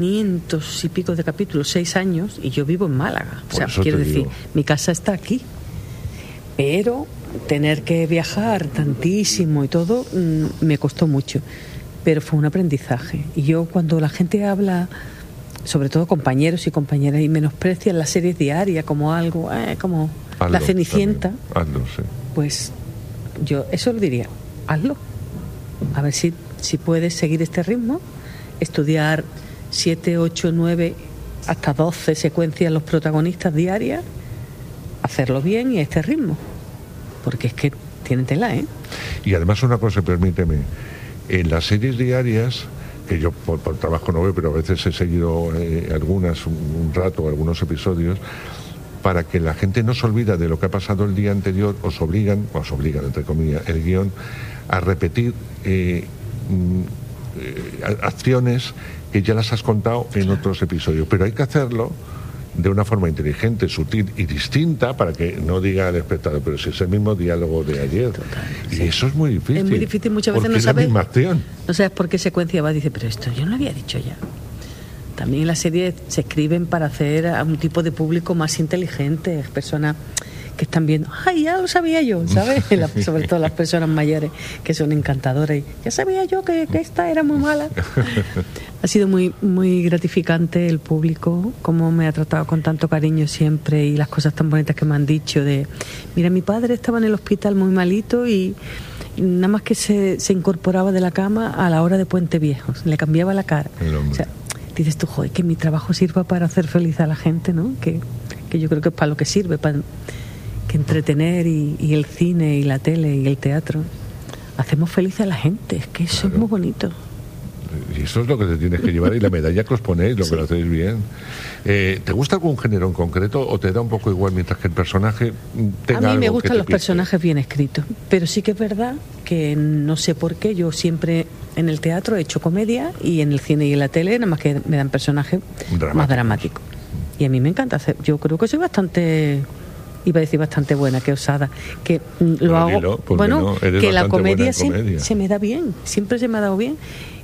500 y pico de capítulos, 6 años, y yo vivo en Málaga. O sea, quiero decir, mi casa está aquí. Pero tener que viajar tantísimo y todo me costó mucho. Pero fue un aprendizaje. Y yo, cuando la gente habla, sobre todo compañeros y compañeras, y menosprecian las series diarias como algo, como hazlo, La Cenicienta, hazlo, sí. Pues yo eso lo diría, hazlo. A ver si puedes seguir este ritmo, estudiar 7, 8, 9, hasta 12 secuencias los protagonistas diarias, hacerlo bien y a este ritmo. Porque es que tienen tela, ¿eh? Y además una cosa, permíteme, en las series diarias, que yo por trabajo no veo, pero a veces he seguido algunas, un rato, algunos episodios, para que la gente no se olvida de lo que ha pasado el día anterior, os obligan entre comillas, el guión, a repetir acciones que ya las has contado en otros episodios, pero hay que hacerlo de una forma inteligente, sutil y distinta, para que no diga al espectador, pero si es el mismo diálogo de ayer. Total, y sí. Eso es muy difícil. Es muy difícil, muchas veces no sabes. Es la misma acción. No sabes por qué secuencia va, dice, pero esto yo no lo había dicho ya. También las series se escriben para hacer a un tipo de público más inteligente, personas que están viendo, ¡ay, ya lo sabía yo! ¿Sabes? Sobre todo las personas mayores, que son encantadoras. Y, ya sabía yo que esta era muy mala. Ha sido muy, muy gratificante el público, cómo me ha tratado con tanto cariño siempre, y las cosas tan bonitas que me han dicho de, mira, mi padre estaba en el hospital muy malito y nada más que se incorporaba de la cama a la hora de Puente Viejo, le cambiaba la cara. O sea, dices tú, joder, que mi trabajo sirva para hacer feliz a la gente, ¿no? Que yo creo que es para lo que sirve, para que entretener, y el cine y la tele y el teatro. Hacemos feliz a la gente, es que eso es muy bonito. Y eso es lo que te tienes que llevar, y la medalla que os ponéis, lo que lo hacéis bien. ¿Te gusta algún género en concreto o te da un poco igual mientras que el personaje tenga algo? A mí me gustan los pique? personajes bien escritos, pero sí que es verdad que no sé por qué yo siempre en el teatro he hecho comedia, y en el cine y en la tele nada más que me dan personajes más dramáticos. Y a mí me encanta hacer, yo creo que soy bastante, iba a decir bastante buena, que osada, que lo hago, dilo, bueno, que la comedia se me da bien, siempre se me ha dado bien.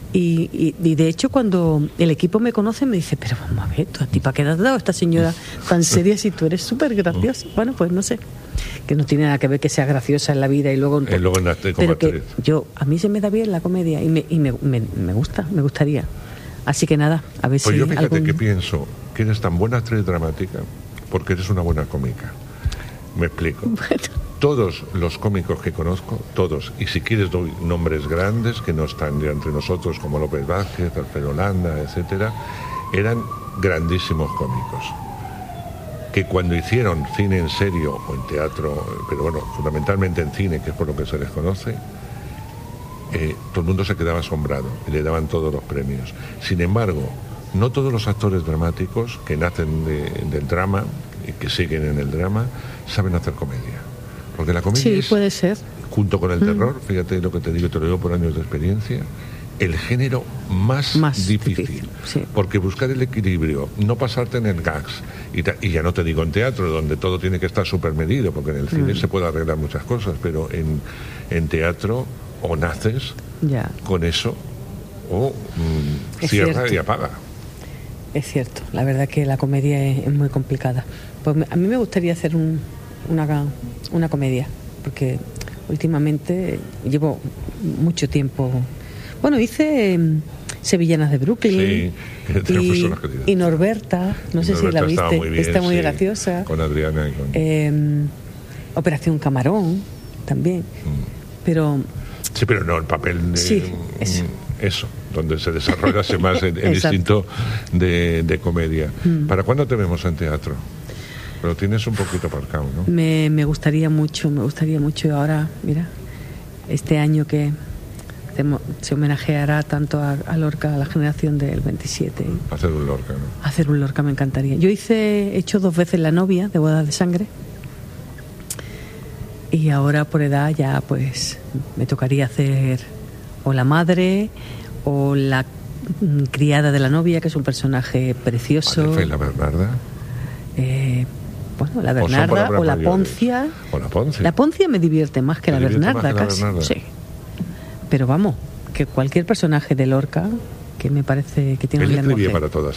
Y de hecho, cuando el equipo me conoce, me dice, pero vamos a ver, ¿tú a ti para qué te has dado esta señora tan seria si tú eres súper graciosa? Bueno, pues no sé, que no tiene nada que ver que sea graciosa en la vida y luego pero que a mí se me da bien la comedia y me gusta, me gustaría. Así que nada, a ver pues si yo fíjate que pienso que eres tan buena actriz dramática porque eres una buena cómica. Me explico. Bueno. Todos los cómicos que conozco, todos, y si quieres doy nombres grandes que no están ya entre nosotros, como López Vázquez, Alfredo Landa, etcétera, eran grandísimos cómicos que cuando hicieron cine en serio o en teatro, pero bueno, fundamentalmente en cine, que es por lo que se les conoce, todo el mundo se quedaba asombrado y le daban todos los premios. Sin embargo, no todos los actores dramáticos que nacen del drama y que siguen en el drama saben hacer comedia. Porque la comedia sí, puede ser. Junto con el terror, fíjate lo que te digo, te lo digo por años de experiencia, el género más difícil. Sí. Porque buscar el equilibrio, no pasarte en el gags, y ya no te digo en teatro, donde todo tiene que estar súper medido, porque en el cine se puede arreglar muchas cosas, pero en teatro o naces con eso o cierra y apaga. Es cierto, la verdad que la comedia es muy complicada. Pues a mí me gustaría hacer una comedia, porque últimamente llevo mucho tiempo. Bueno, hice Sevillanas de Brooklyn y Norberta, no sé si la viste, muy bien, está muy graciosa. Con Adriana y con... Operación Camarón también. Pero sí, pero no el papel de eso, donde se desarrolla más el instinto de comedia. ¿Para cuándo te vemos en teatro? Pero tienes un poquito aparcado, ¿no? Me gustaría mucho. Ahora, mira, este año que se homenajeará tanto a Lorca, a la generación del 27. Hacer un Lorca, ¿no? Hacer un Lorca me encantaría. Yo he hecho 2 veces La novia, de Bodas de Sangre. Y ahora por edad ya pues me tocaría hacer o la madre o la criada de la novia, que es un personaje precioso. ¿Fue la Bernarda? Bueno, la Bernarda o la Poncia. La Poncia me divierte más que la Bernarda, casi. Sí. Pero vamos, que cualquier personaje de Lorca, me parece que tiene Él un lenguaje. escribía para todas